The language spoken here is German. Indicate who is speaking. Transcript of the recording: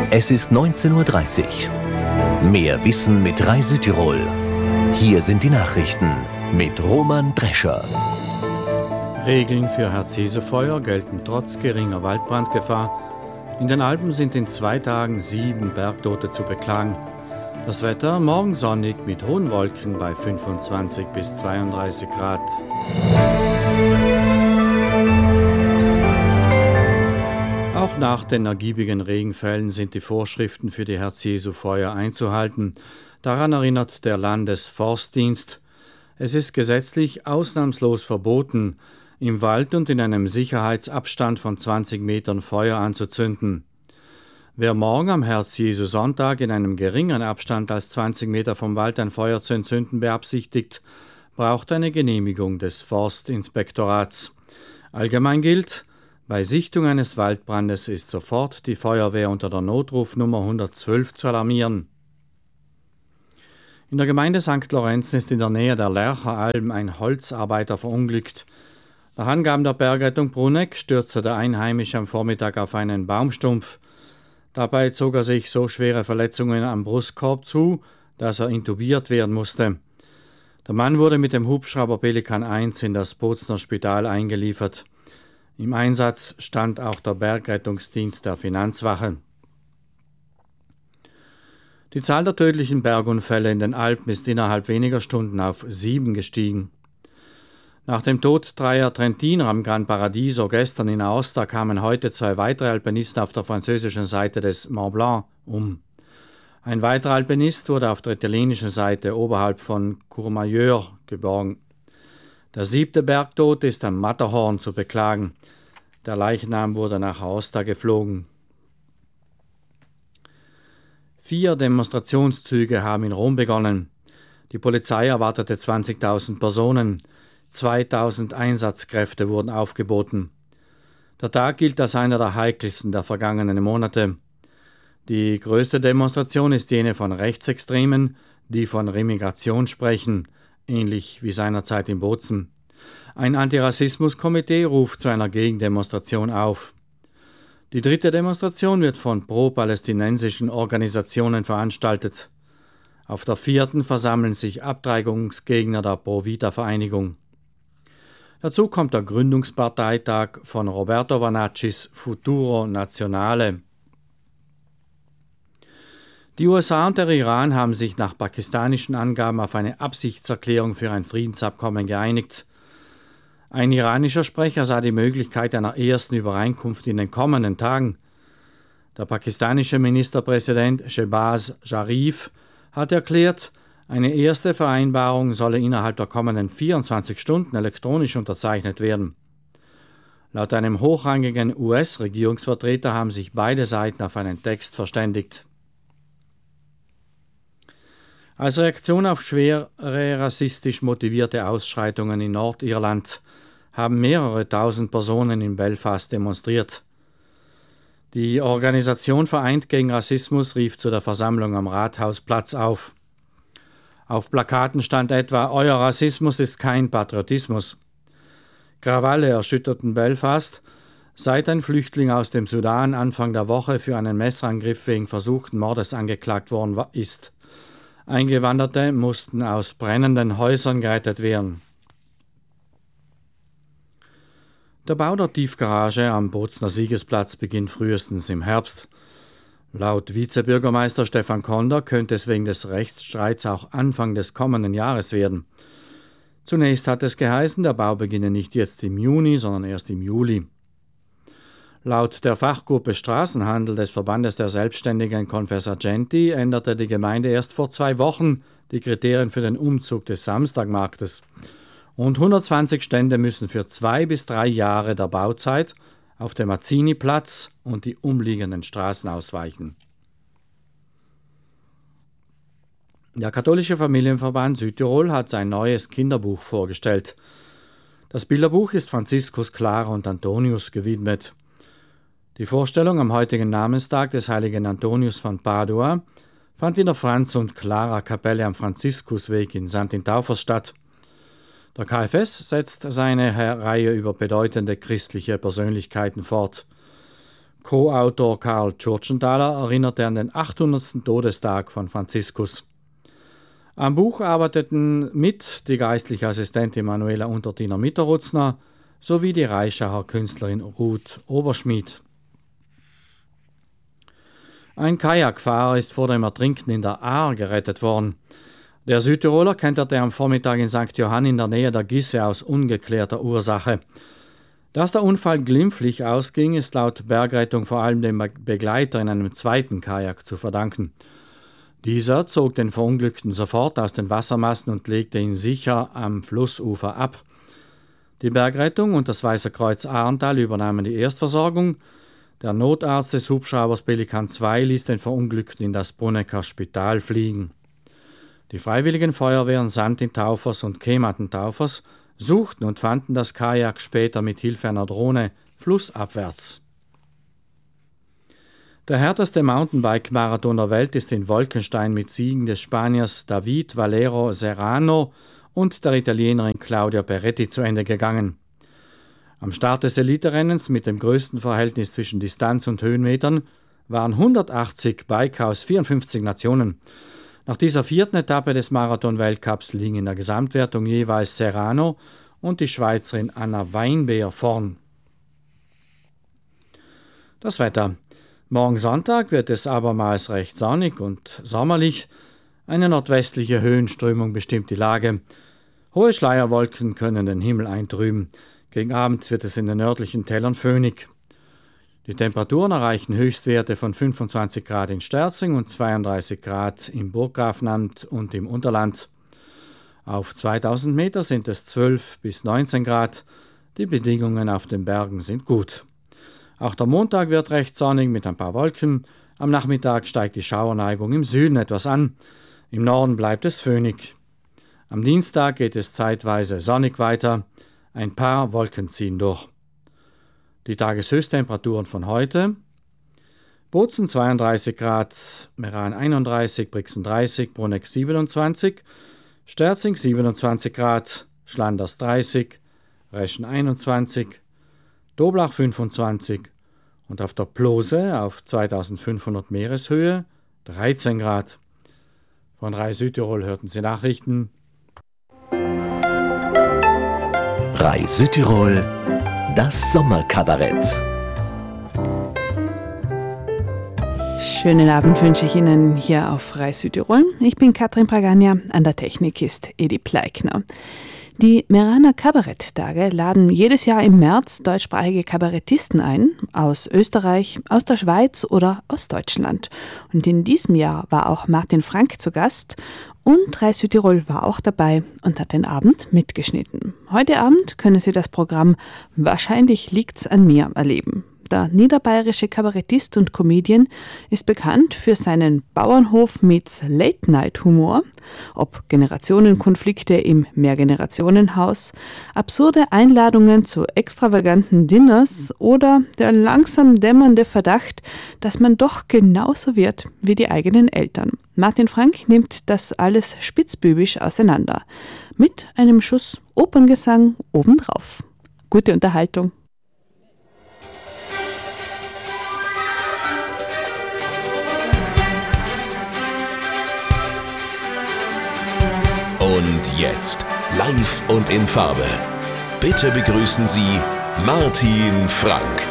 Speaker 1: Es ist 19:30 Uhr. Mehr Wissen mit Rai Südtirol. Hier sind die Nachrichten mit Roman Drescher.
Speaker 2: Regeln für Herz-Jesu-Feuer gelten trotz geringer Waldbrandgefahr. In den Alpen sind in 2 Tagen 7 Bergtote zu beklagen. Das Wetter morgen sonnig mit hohen Wolken bei 25 bis 32 Grad. Auch nach den ergiebigen Regenfällen sind die Vorschriften für die Herz-Jesu-Feuer einzuhalten. Daran erinnert der Landesforstdienst. Es ist gesetzlich ausnahmslos verboten, im Wald und in einem Sicherheitsabstand von 20 Metern Feuer anzuzünden. Wer morgen am Herz-Jesu-Sonntag in einem geringeren Abstand als 20 Meter vom Wald ein Feuer zu entzünden beabsichtigt, braucht eine Genehmigung des Forstinspektorats. Allgemein gilt, bei Sichtung eines Waldbrandes ist sofort die Feuerwehr unter der Notrufnummer 112 zu alarmieren. In der Gemeinde St. Lorenzen ist in der Nähe der Lercheralm ein Holzarbeiter verunglückt. Nach Angaben der Bergrettung Bruneck stürzte der Einheimische am Vormittag auf einen Baumstumpf. Dabei zog er sich so schwere Verletzungen am Brustkorb zu, dass er intubiert werden musste. Der Mann wurde mit dem Hubschrauber Pelikan 1 in das Bozner Spital eingeliefert. Im Einsatz stand auch der Bergrettungsdienst der Finanzwache. Die Zahl der tödlichen Bergunfälle in den Alpen ist innerhalb weniger Stunden auf 7 gestiegen. Nach dem Tod 3 Trentiner am Gran Paradiso gestern in Aosta kamen heute 2 weitere Alpinisten auf der französischen Seite des Mont Blanc um. Ein weiterer Alpinist wurde auf der italienischen Seite oberhalb von Courmayeur geborgen. Der 7. Bergtod ist am Matterhorn zu beklagen. Der Leichnam wurde nach Aosta geflogen. 4 Demonstrationszüge haben in Rom begonnen. Die Polizei erwartete 20.000 Personen. 2.000 Einsatzkräfte wurden aufgeboten. Der Tag gilt als einer der heikelsten der vergangenen Monate. Die größte Demonstration ist jene von Rechtsextremen, die von Remigration sprechen, ähnlich wie seinerzeit in Bozen. Ein Antirassismus-Komitee ruft zu einer Gegendemonstration auf. Die 3. Demonstration wird von pro-palästinensischen Organisationen veranstaltet. Auf der 4. versammeln sich Abtreibungsgegner der Pro-Vita-Vereinigung. Dazu kommt der Gründungsparteitag von Roberto Vanaccis Futuro Nazionale. Die USA und der Iran haben sich nach pakistanischen Angaben auf eine Absichtserklärung für ein Friedensabkommen geeinigt. Ein iranischer Sprecher sah die Möglichkeit einer ersten Übereinkunft in den kommenden Tagen. Der pakistanische Ministerpräsident Shehbaz Sharif hat erklärt, eine erste Vereinbarung solle innerhalb der kommenden 24 Stunden elektronisch unterzeichnet werden. Laut einem hochrangigen US-Regierungsvertreter haben sich beide Seiten auf einen Text verständigt. Als Reaktion auf schwere rassistisch motivierte Ausschreitungen in Nordirland haben mehrere tausend Personen in Belfast demonstriert. Die Organisation Vereint gegen Rassismus rief zu der Versammlung am Rathausplatz auf. Auf Plakaten stand etwa: Euer Rassismus ist kein Patriotismus. Krawalle erschütterten Belfast, seit ein Flüchtling aus dem Sudan Anfang der Woche für einen Messerangriff wegen versuchten Mordes angeklagt worden ist. Eingewanderte mussten aus brennenden Häusern gerettet werden. Der Bau der Tiefgarage am Bozner Siegesplatz beginnt frühestens im Herbst. Laut Vizebürgermeister Stefan Konder könnte es wegen des Rechtsstreits auch Anfang des kommenden Jahres werden. Zunächst hat es geheißen, der Bau beginne nicht jetzt im Juni, sondern erst im Juli. Laut der Fachgruppe Straßenhandel des Verbandes der Selbstständigen Confesercenti änderte die Gemeinde erst vor 2 Wochen die Kriterien für den Umzug des Samstagmarktes. Rund 120 Stände müssen für 2 bis 3 Jahre der Bauzeit auf dem Mazzini-Platz und die umliegenden Straßen ausweichen. Der Katholische Familienverband Südtirol hat sein neues Kinderbuch vorgestellt. Das Bilderbuch ist Franziskus, Clara und Antonius gewidmet. Die Vorstellung am heutigen Namenstag des heiligen Antonius von Padua fand in der Franz- und Clara-Kapelle am Franziskusweg in St. Taufers statt. Der KfS setzt seine Reihe über bedeutende christliche Persönlichkeiten fort. Co-Autor Karl Tschurtschenthaler erinnerte an den 800. Todestag von Franziskus. Am Buch arbeiteten mit die geistliche Assistentin Manuela Unterdiener-Mitterutzner sowie die Reischauer Künstlerin Ruth Oberschmied. Ein Kajakfahrer ist vor dem Ertrinken in der Ahr gerettet worden. Der Südtiroler kenterte am Vormittag in St. Johann in der Nähe der Gisse aus ungeklärter Ursache. Dass der Unfall glimpflich ausging, ist laut Bergrettung vor allem dem Begleiter in einem zweiten Kajak zu verdanken. Dieser zog den Verunglückten sofort aus den Wassermassen und legte ihn sicher am Flussufer ab. Die Bergrettung und das Weiße Kreuz Ahrntal übernahmen die Erstversorgung. Der Notarzt des Hubschraubers Pelikan 2 ließ den Verunglückten in das Brunnecker Spital fliegen. Die freiwilligen Feuerwehren Santin-Taufers und Kematen-Taufers suchten und fanden das Kajak später mit Hilfe einer Drohne flussabwärts. Der härteste Mountainbike-Marathon der Welt ist in Wolkenstein mit Siegen des Spaniers David Valero Serrano und der Italienerin Claudia Peretti zu Ende gegangen. Am Start des Eliterennens mit dem größten Verhältnis zwischen Distanz und Höhenmetern waren 180 Biker aus 54 Nationen. Nach dieser 4. Etappe des Marathon-Weltcups liegen in der Gesamtwertung jeweils Serrano und die Schweizerin Anna Weinbeer vorn. Das Wetter. Morgen Sonntag wird es abermals recht sonnig und sommerlich. Eine nordwestliche Höhenströmung bestimmt die Lage. Hohe Schleierwolken können den Himmel eintrüben. Gegen Abend wird es in den nördlichen Tälern föhnig. Die Temperaturen erreichen Höchstwerte von 25 Grad in Sterzing und 32 Grad im Burggrafenamt und im Unterland. Auf 2000 Meter sind es 12 bis 19 Grad. Die Bedingungen auf den Bergen sind gut. Auch der Montag wird recht sonnig mit ein paar Wolken. Am Nachmittag steigt die Schauerneigung im Süden etwas an. Im Norden bleibt es föhnig. Am Dienstag geht es zeitweise sonnig weiter. Ein paar Wolken ziehen durch. Die Tageshöchsttemperaturen von heute: Bozen 32 Grad, Meran 31, Brixen 30, Bruneck 27, Sterzing 27 Grad, Schlanders 30, Reschen 21, Doblach 25 und auf der Plose auf 2500 Meereshöhe 13 Grad. Von Rai Südtirol hörten Sie Nachrichten.
Speaker 1: Rai Südtirol, das Sommerkabarett.
Speaker 3: Schönen Abend wünsche ich Ihnen hier auf Rai Südtirol. Ich bin Katrin Praganja, an der Technik ist Edi Pleikner. Die Meraner Kabaretttage laden jedes Jahr im März deutschsprachige Kabarettisten ein, aus Österreich, aus der Schweiz oder aus Deutschland. Und in diesem Jahr war auch Martin Frank zu Gast und Rai Südtirol war auch dabei und hat den Abend mitgeschnitten. Heute Abend können Sie das Programm Wahrscheinlich liegt's an mir erleben. Der niederbayerische Kabarettist und Comedian ist bekannt für seinen Bauernhof meets Late-Night-Humor, ob Generationenkonflikte im Mehrgenerationenhaus, absurde Einladungen zu extravaganten Dinners oder der langsam dämmernde Verdacht, dass man doch genauso wird wie die eigenen Eltern. Martin Frank nimmt das alles spitzbübisch auseinander, mit einem Schuss Operngesang obendrauf. Gute Unterhaltung.
Speaker 4: Und jetzt, live und in Farbe. Bitte begrüßen Sie Martin Frank.